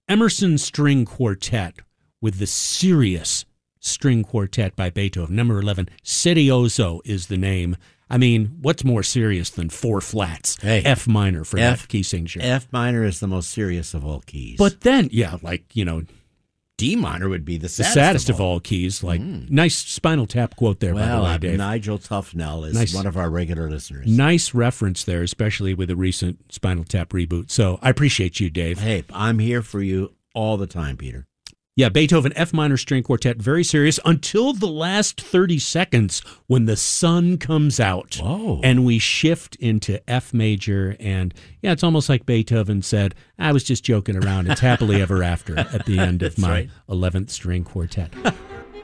Emerson String Quartet with the Sirius String Quartet by Beethoven. Number 11, Serioso is the name. I mean, what's more serious than four flats? Hey, F minor for that key signature. F minor is the most serious of all keys. But then, yeah, like, D minor would be the saddest of all keys. Like, nice Spinal Tap quote there, by the way, Dave. Nigel Tufnell is one of our regular listeners. Nice reference there, especially with the recent Spinal Tap reboot. So I appreciate you, Dave. Hey, I'm here for you all the time, Peter. Yeah, Beethoven F minor string quartet, very serious until the last 30 seconds when the sun comes out. Whoa. And we shift into F major. And yeah, it's almost like Beethoven said, I was just joking around. It's happily ever after at the end of my 11th string quartet.